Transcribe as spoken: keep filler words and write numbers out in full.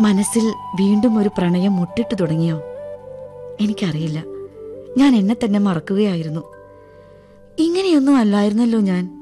മനസ്സിൽ വീണ്ടും ഒരു പ്രണയം മുട്ടിട്ടു തുടങ്ങിയോ? എനിക്കറിയില്ല. ഞാൻ എന്നെ തന്നെ മറക്കുകയായിരുന്നു. ഇങ്ങനെയൊന്നും അല്ലായിരുന്നല്ലോ ഞാൻ.